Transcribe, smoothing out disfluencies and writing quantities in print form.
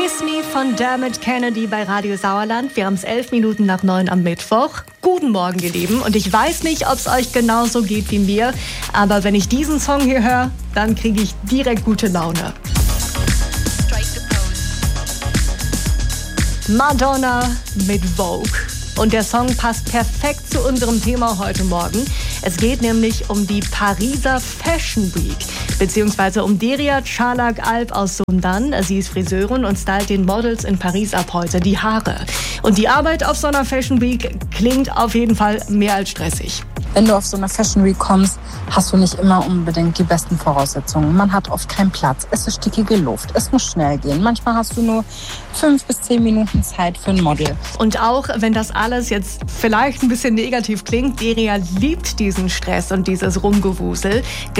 Kiss Me von Dermot Kennedy bei Radio Sauerland. Wir haben es 11 Minuten nach 9 am Mittwoch. Guten Morgen, ihr Lieben. Und ich weiß nicht, ob es euch genauso geht wie mir, aber wenn ich diesen Song hier höre, dann kriege ich direkt gute Laune. Madonna mit Vogue. Und der Song passt perfekt zu unserem Thema heute Morgen. Es geht nämlich um die Pariser Fashion Week, beziehungsweise um Deria Çalak-Alp aus Sundan. Sie ist Friseurin und stylt den Models in Paris ab heute die Haare. Und die Arbeit auf so einer Fashion Week klingt auf jeden Fall mehr als stressig. Wenn du auf so eine Fashion Week kommst, hast du nicht immer unbedingt die besten Voraussetzungen. Man hat oft keinen Platz, es ist stickige Luft, es muss schnell gehen. Manchmal hast du nur 5 bis 10 Minuten Zeit für ein Model. Und auch wenn das alles jetzt vielleicht ein bisschen negativ klingt, Deria liebt diesen Stress und dieses Rumgewusel.